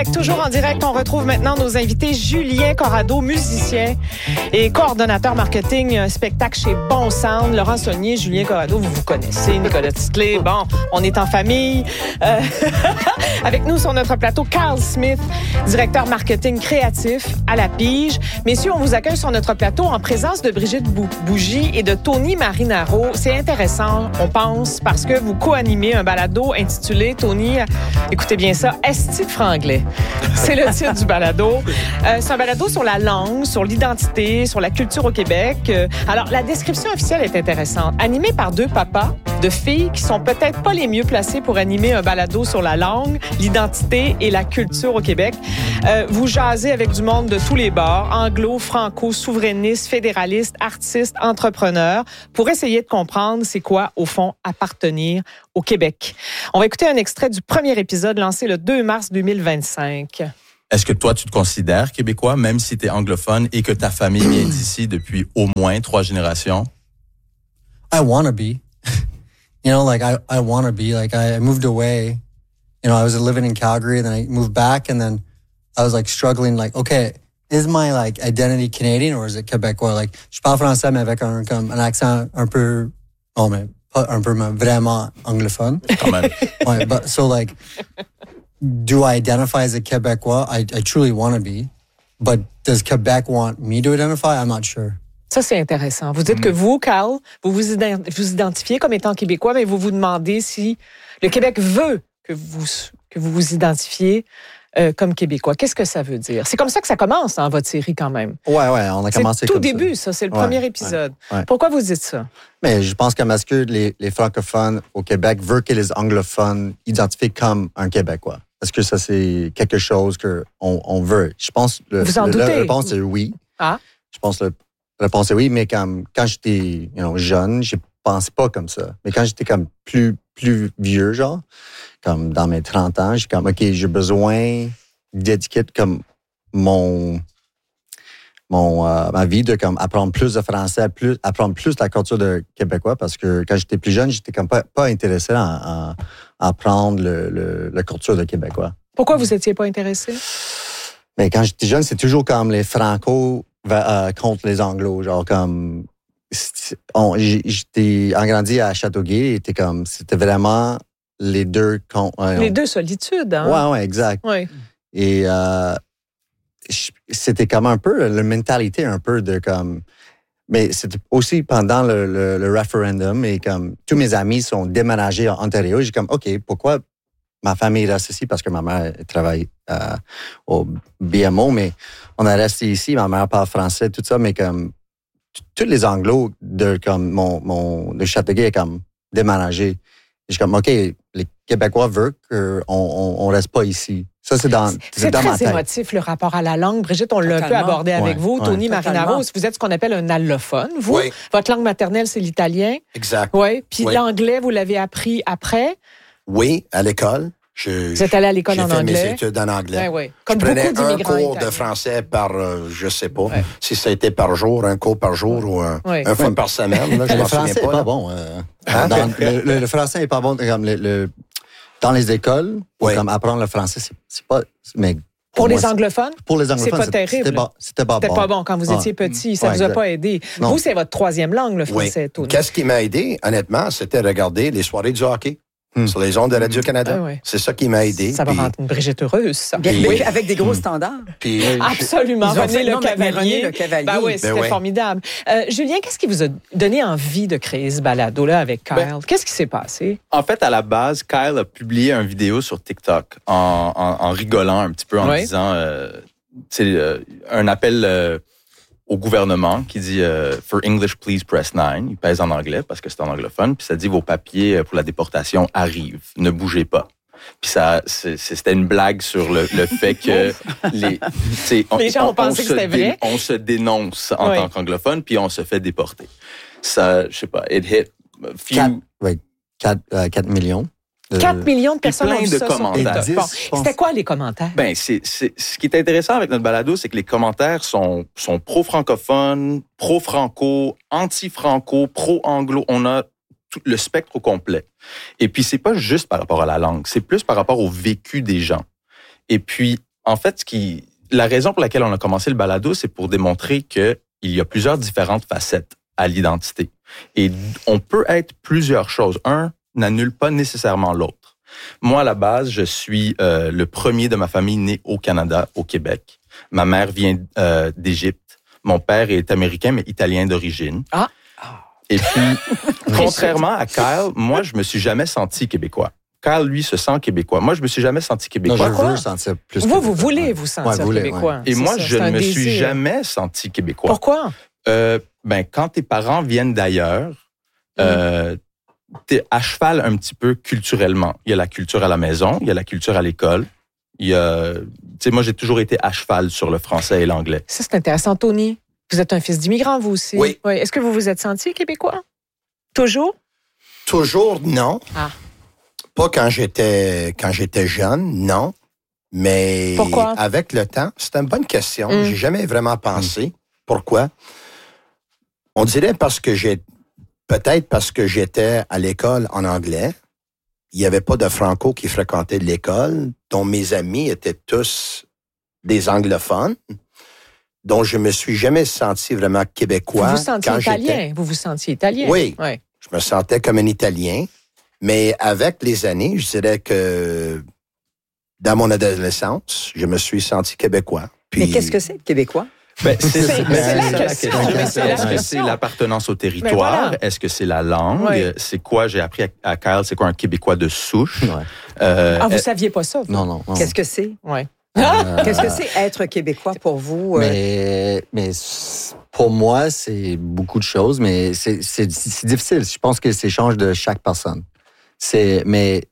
Québec, toujours en direct. On retrouve maintenant nos invités. Julien Corrado, musicien et coordonnateur marketing spectacle chez Bon Sound. Laurent Saulnier, Julien Corrado, vous connaissez. Nicolas Titley, bon, on est en famille. Avec nous sur notre plateau, Carl Smith, directeur marketing créatif à La Pige. Messieurs, on vous accueille sur notre plateau en présence de Brigitte Bougie et de Tony Marinaro. C'est intéressant, on pense, parce que vous co-animez un balado intitulé, Tony, écoutez bien ça, Esti de franglais. C'est le titre du balado. C'est un balado sur la langue, sur l'identité, sur la culture au Québec. Alors, la description officielle est intéressante. Animé par deux papas de filles qui sont peut-être pas les mieux placés pour animer un balado sur la langue, l'identité et la culture au Québec. Vous jasez avec du monde de tous les bords, anglo, franco, souverainiste, fédéraliste, artiste, entrepreneur, pour essayer de comprendre c'est quoi, au fond, appartenir au Québec. On va écouter un extrait du premier épisode lancé le 2 mars 2025. Est-ce que toi, tu te considères québécois, même si tu es anglophone et que ta famille vient d'ici depuis au moins 3 générations? I want to be. You know, like I want to be. Like I moved away. You know, I was living in Calgary, then I moved back, and then I was like struggling. Like, okay, is my like identity Canadian or is it Québécois? Like, je parle français mais avec un accent un peu, oh mais pas un peu mais vraiment anglophone. Quand même. Ouais, but so like, do I identify as a Québécois? I truly want to be, but does Quebec want me to identify? I'm not sure. Ça, c'est intéressant. Vous dites que vous, Carl, vous identifiez comme étant québécois, mais vous vous demandez si le Québec veut que vous vous identifiez comme québécois. Qu'est-ce que ça veut dire? C'est comme ça que ça commence dans votre série quand même. Ouais, on a commencé c'est tout comme début, ça. C'est le premier épisode. Ouais. Pourquoi vous dites ça? Mais je pense que parce que les francophones au Québec veulent que les anglophones identifient comme un Québécois. Est-ce que ça, c'est quelque chose qu'on veut? Je pense vous en doutez? La réponse est oui. Ah? Je pense que la réponse est oui, mais quand j'étais jeune, je pensais pas comme ça. Mais quand j'étais comme plus vieux, genre, comme dans mes 30 ans, j'ai comme, OK, j'ai besoin d'étiquette comme ma vie de comme apprendre plus de français, apprendre plus la culture de québécois, parce que quand j'étais plus jeune, j'étais comme pas intéressé à apprendre la culture de québécois. Pourquoi vous étiez pas intéressé? Mais quand j'étais jeune, c'est toujours comme les Franco contre les Anglos, genre comme j'étais grandi à Châteauguay, c'était vraiment les deux les deux solitudes, hein? Ouais, exact. Ouais. Et c'était comme un peu la mentalité un peu de comme, mais c'était aussi pendant le référendum et comme tous mes amis sont déménagés en Ontario, j'ai comme OK, pourquoi ma famille reste ici parce que ma mère travaille au BMO, mais on a resté ici, ma mère parle français, tout ça, mais comme tous les Anglos de comme de Châteauguay comme déménagé. Je suis comme OK, les Québécois veulent qu'on reste pas ici. Ça, c'est dans très ma tête. émotif, le rapport à la langue. Brigitte, on l'a un peu abordé avec vous. Tony Marinaro, vous êtes ce qu'on appelle un allophone. Vous, votre langue maternelle, c'est l'italien. Exact. Oui. Puis l'anglais, vous l'avez appris après? Oui, à l'école. Vous êtes allé à l'école en anglais? J'ai fait mes études en anglais. Oui. Comme je prenais beaucoup d'immigrants un cours italiens. de français par, je sais pas, si ça a été par jour, un cours par jour ou un fois par semaine. Là, je le français n'est pas bon. Le français n'est pas bon. Comme dans les écoles, comme apprendre le français, c'est pas... Mais pour les anglophones? Pour les anglophones, c'est pas terrible. C'était pas bon quand vous étiez petit. Ça vous a pas aidé. Non. Vous, c'est votre 3e langue, le français, Tony. Qu'est-ce qui m'a aidé, honnêtement, c'était regarder les soirées du hockey. Sur les ondes de Radio-Canada. C'est ça qui m'a aidé. Ça va rendre une Brigitte heureuse, ça. Oui, avec des gros standards. Absolument. René Le Cavalier. Ben oui, c'était formidable. Julien, qu'est-ce qui vous a donné envie de créer ce balado-là avec Kyle? Qu'est-ce qui s'est passé? En fait, à la base, Kyle a publié une vidéo sur TikTok en rigolant un petit peu, en disant un appel au gouvernement qui dit « For English, please press 9 ». Il pèse en anglais parce que c'est en anglophone. Puis ça dit « Vos papiers pour la déportation arrivent. Ne bougez pas ». Puis c'était une blague sur le fait que les gens ont pensé que c'était vrai. On se dénonce en tant qu'anglophone, puis on se fait déporter. Ça, je sais pas, it hit a few... 4 millions. 4 millions de personnes ont vu plein de ça commentaires. Bon, c'était quoi les commentaires? Ce qui est intéressant avec notre balado, c'est que les commentaires sont pro-francophones, pro-franco, anti-franco, pro-anglo. On a tout le spectre au complet. Et puis, c'est pas juste par rapport à la langue, c'est plus par rapport au vécu des gens. Et puis, En fait, la raison pour laquelle on a commencé le balado, c'est pour démontrer qu'il y a plusieurs différentes facettes à l'identité. Et on peut être plusieurs choses. Un n'annule pas nécessairement l'autre. Moi, à la base, je suis le premier de ma famille né au Canada, au Québec. Ma mère vient d'Égypte. Mon père est américain, mais italien d'origine. Ah! Et puis, contrairement à Kyle, moi, je me suis jamais senti québécois. Kyle, lui, se sent québécois. Moi, je me suis jamais senti québécois. Non, je veux sentir plus québécois. Vous voulez vous sentir québécois. Ouais. Et moi, je ne me suis jamais senti québécois. Pourquoi? Quand tes parents viennent d'ailleurs, t'es à cheval un petit peu culturellement. Il y a la culture à la maison, il y a la culture à l'école. Moi, j'ai toujours été à cheval sur le français et l'anglais. Ça, c'est intéressant. Tony, vous êtes un fils d'immigrant, vous aussi. Oui. Est-ce que vous vous êtes senti québécois? Toujours? Toujours, non. Ah. Pas quand j'étais jeune, non. Mais pourquoi? Avec le temps, c'est une bonne question. J'ai jamais vraiment pensé. Pourquoi? On dirait peut-être parce que j'étais à l'école en anglais. Il n'y avait pas de franco qui fréquentait l'école, dont mes amis étaient tous des anglophones, dont je me suis jamais senti vraiment québécois. Vous vous sentiez italien? Vous vous sentiez italien? Oui. Je me sentais comme un Italien. Mais avec les années, je dirais que dans mon adolescence, je me suis senti québécois. Mais qu'est-ce que c'est, québécois? C'est la question. Est-ce que c'est l'appartenance au territoire? Voilà. Est-ce que c'est la langue? Oui. C'est quoi, j'ai appris à Kyle, c'est quoi un Québécois de souche? Ouais. Vous saviez pas ça? Non. Qu'est-ce que c'est? Ouais. Qu'est-ce que c'est être québécois pour vous? Mais pour moi, c'est beaucoup de choses, mais c'est difficile. Je pense que c'est change de chaque personne. C'est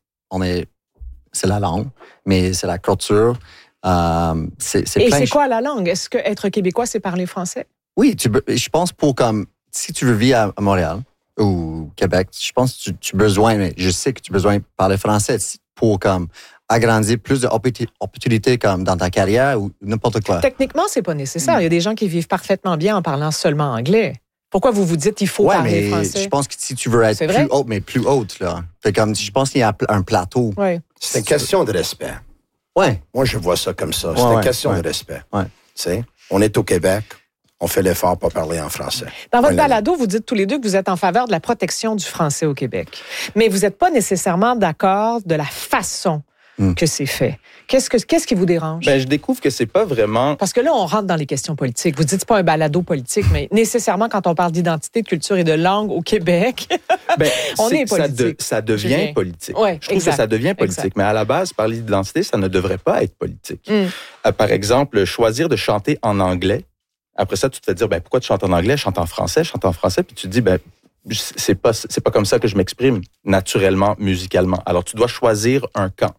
la langue, mais c'est la culture. C'est et c'est quoi la langue? Est-ce que être québécois, c'est parler français? Oui, je pense si tu veux vivre à Montréal ou Québec, je pense que tu as besoin, mais je sais que tu as besoin de parler français pour agrandir plus d'opportunités comme dans ta carrière ou n'importe quoi. Techniquement, c'est pas nécessaire. Il y a des gens qui vivent parfaitement bien en parlant seulement anglais. Pourquoi vous vous dites qu'il faut parler français? Je pense que si tu veux être plus haute, là. Je pense qu'il y a un plateau. Ouais. C'est une question de respect. Ouais. Moi, je vois ça comme ça. C'est une question de respect. Ouais. On est au Québec, on fait l'effort pour parler en français. Dans votre balado, vous dites tous les deux que vous êtes en faveur de la protection du français au Québec. Mais vous n'êtes pas nécessairement d'accord de la façon que c'est fait. Qu'est-ce qui vous dérange? Je découvre que c'est pas vraiment... Parce que là, on rentre dans les questions politiques. Vous dites c'est pas un balado politique, mais nécessairement, quand on parle d'identité, de culture et de langue au Québec, on est politique. Ça devient politique. Ouais, je trouve que ça devient politique. Exact. Mais à la base, parler d'identité, ça ne devrait pas être politique. Par exemple, choisir de chanter en anglais. Après ça, tu te fais dire, pourquoi tu chantes en anglais? Je chante en français, puis tu te dis, c'est pas comme ça que je m'exprime naturellement, musicalement. Alors, tu dois choisir un camp.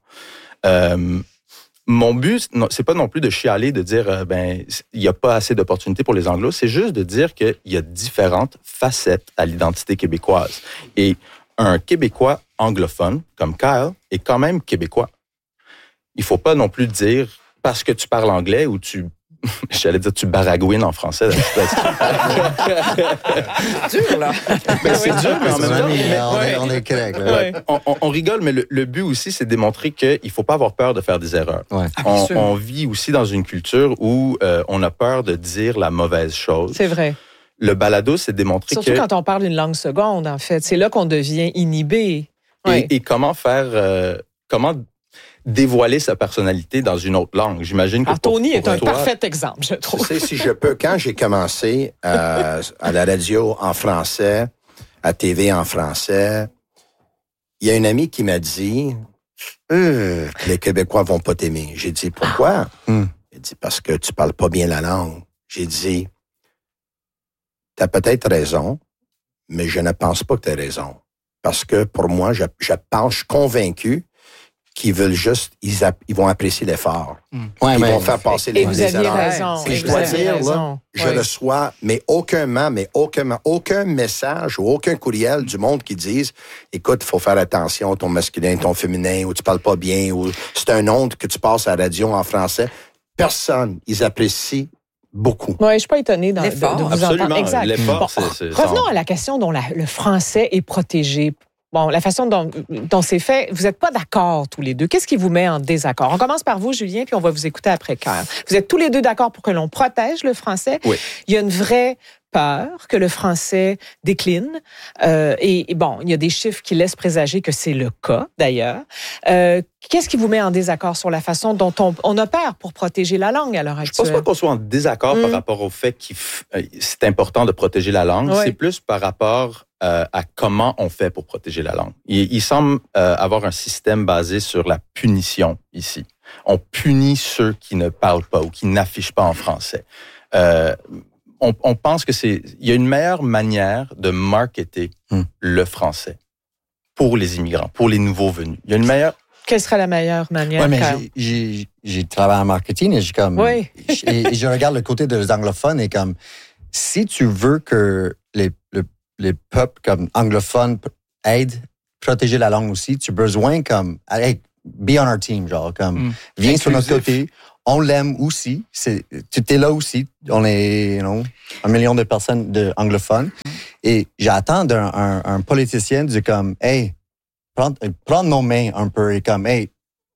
Mon but, c'est pas non plus de chialer, de dire, il y a pas assez d'opportunités pour les Anglos. C'est juste de dire qu'il y a différentes facettes à l'identité québécoise. Et un Québécois anglophone, comme Kyle, est quand même québécois. Il faut pas non plus dire, parce que tu parles anglais ou j'allais dire tu baragouines en français. Dur, là. C'est dur, mais en même temps... On est correct. On rigole, mais le but aussi, c'est de démontrer qu'il ne faut pas avoir peur de faire des erreurs. Ouais. On vit aussi dans une culture où on a peur de dire la mauvaise chose. C'est vrai. Le balado, c'est de démontrer Surtout quand on parle une langue seconde, en fait. C'est là qu'on devient inhibé. Ouais. Et comment faire... comment dévoiler sa personnalité dans une autre langue. J'imagine que Tony est un parfait exemple, je trouve. Tu sais, si je peux, quand j'ai commencé à la radio en français, à TV en français, il y a une amie qui m'a dit les Québécois vont pas t'aimer. J'ai dit pourquoi? Elle dit parce que tu parles pas bien la langue. J'ai dit t'as peut-être raison, mais je ne pense pas que t'as raison. Parce que pour moi, je suis convaincu qu'ils veulent juste, ils vont apprécier l'effort. Ils vont faire passer les erreurs. Et vous aviez raison. Et je dois dire, là, je reçois, aucun message ou aucun courriel du monde qui dise, écoute, il faut faire attention, ton masculin, ton féminin, ou tu parles pas bien, ou c'est un nom que tu passes à la radio en français. Personne, ils apprécient beaucoup. Oui, je suis pas étonnée de vous Absolument. entendre. Exact. L'effort, revenons à la question dont le français est protégé bon, la façon dont c'est fait, vous n'êtes pas d'accord tous les deux. Qu'est-ce qui vous met en désaccord? On commence par vous, Julien, puis on va vous écouter après, Kyle. Vous êtes tous les deux d'accord pour que l'on protège le français. Oui. Il y a une vraie peur que le français décline. Et bon, il y a des chiffres qui laissent présager que c'est le cas, d'ailleurs. Qu'est-ce qui vous met en désaccord sur la façon dont on opère pour protéger la langue à l'heure actuelle? Je pense pas qu'on soit en désaccord par rapport au fait que c'est important de protéger la langue. Oui. C'est plus par rapport à comment on fait pour protéger la langue. Il semble avoir un système basé sur la punition ici. On punit ceux qui ne parlent pas ou qui n'affichent pas en français. On pense que il y a une meilleure manière de marketer le français pour les immigrants, pour les nouveaux venus. Il y a une meilleure. Quelle serait la meilleure manière? Oui, mais j'ai travaillé en marketing et je regarde le côté des anglophones et comme si tu veux que les peuples comme anglophones aident protéger la langue aussi, tu as besoin comme hey, be on our team, genre comme viens sur notre côté. On l'aime aussi. Tu es là aussi. On est, 1 million de personnes anglophones. Et j'attends un politicien de comme, hey, prendre nos mains un peu et comme, hey,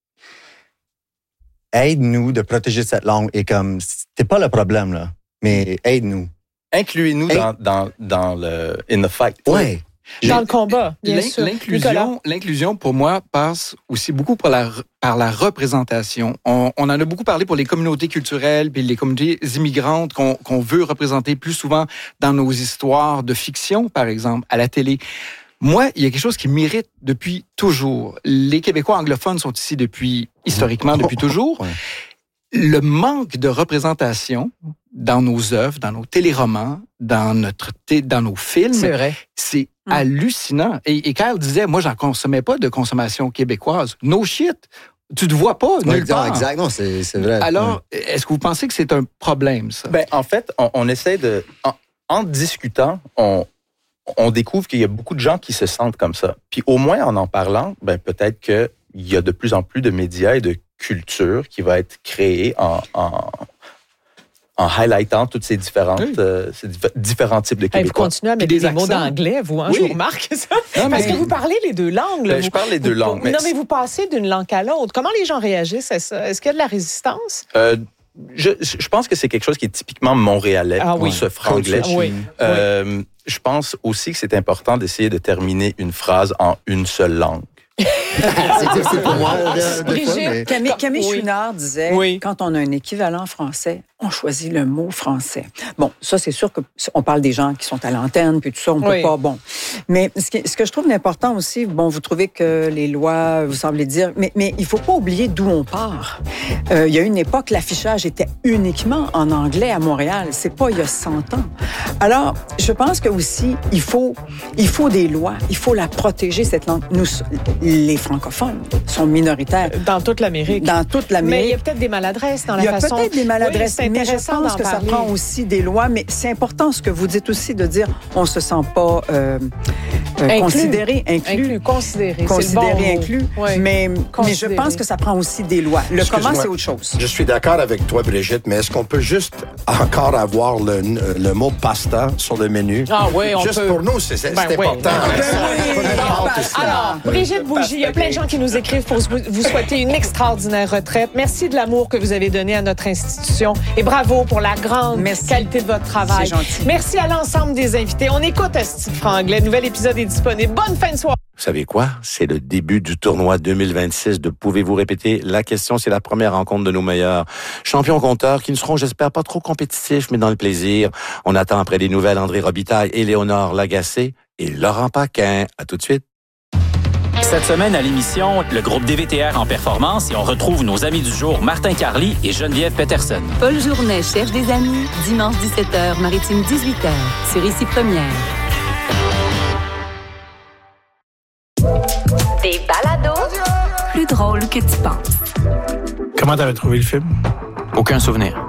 aide-nous de protéger cette langue. Et comme, c'est pas le problème, là, mais aide-nous. Incluez-nous dans le in the fight. Ouais. Dans le combat, bien sûr. L'inclusion, pour moi, passe aussi beaucoup par la représentation. On en a beaucoup parlé pour les communautés culturelles puis les communautés immigrantes qu'on veut représenter plus souvent dans nos histoires de fiction, par exemple, à la télé. Moi, il y a quelque chose qui m'irrite depuis toujours. Les Québécois anglophones sont ici historiquement, depuis toujours. Ouais. Le manque de représentation dans nos œuvres, dans nos téléromans, dans nos films, C'est vrai. c'est hallucinant. Et Kyle disait, moi, j'en consommais pas de consommation québécoise. No shit. Tu te vois pas nulle part. Exact, non, c'est vrai. Alors, est-ce que vous pensez que c'est un problème, ça? Ben, en fait, on essaie de... En discutant, on découvre qu'il y a beaucoup de gens qui se sentent comme ça. Puis au moins, en parlant, ben, peut-être qu'il y a de plus en plus de médias et de culture qui va être créée en highlightant toutes ces différents types de Québécois. Vous continuez à mettre des mots d'anglais, vous, hein, Oui. je vous remarque ça. Non, Parce que vous parlez les deux langues. Là. Ben, je parle les deux langues. Non, mais vous passez d'une langue à l'autre. Comment les gens réagissent à ça? Est-ce qu'il y a de la résistance? Je pense que c'est quelque chose qui est typiquement montréalais, ce franglais. Oui. Je pense aussi que c'est important d'essayer de terminer une phrase en une seule langue. C'est difficile pour moi. Camille Chouinard disait, quand on a un équivalent français, on choisit le mot français. Bon, ça, c'est sûr qu'on parle des gens qui sont à l'antenne, puis tout ça, on peut pas, bon. Mais ce que je trouve important aussi, bon, vous trouvez que les lois, vous semblez dire, mais il faut pas oublier d'où on part. Il y a une époque, l'affichage était uniquement en anglais à Montréal. C'est pas il y a 100 ans. Alors, je pense que aussi, il faut des lois. Il faut la protéger, cette langue. Nous, les francophones sont minoritaires. Dans toute l'Amérique. Dans toute l'Amérique. Mais il y a peut-être des maladresses dans la façon... Il y a peut-être des maladresses, mais je pense que ça prend aussi des lois. Mais c'est important ce que vous dites aussi de dire on se sent pas considéré, inclus. Considéré, inclus. Oui. Mais je pense que ça prend aussi des lois. Le comment, c'est autre chose. Je suis d'accord avec toi, Brigitte, mais est-ce qu'on peut juste encore avoir le mot pasta sur le menu? Ah oui, on juste peut. Pour nous, c'est important. Alors, Brigitte Bougie, il y a plein de gens qui nous écrivent pour vous souhaiter une extraordinaire retraite. Merci de l'amour que vous avez donné à notre institution et bravo pour la grande qualité de votre travail. C'est gentil. Merci à l'ensemble des invités. On écoute Asti Franglais. Nouvel épisode est disponible. Bonne fin de soirée. Vous savez quoi? C'est le début du tournoi 2026 de Pouvez-vous répéter? La question, c'est la première rencontre de nos meilleurs champions compteurs qui ne seront, j'espère, pas trop compétitifs, mais dans le plaisir. On attend après les nouvelles André Robitaille, Éléonore Lagacé et Laurent Paquin. À tout de suite. Cette semaine à l'émission, le groupe DVTR en performance et on retrouve nos amis du jour Martin Carly et Geneviève Peterson. Paul Journet cherche des amis, dimanche 17h, Maritime 18h, sur Ici Première. Des balados plus drôles que tu penses. Comment t'avais trouvé le film? Aucun souvenir.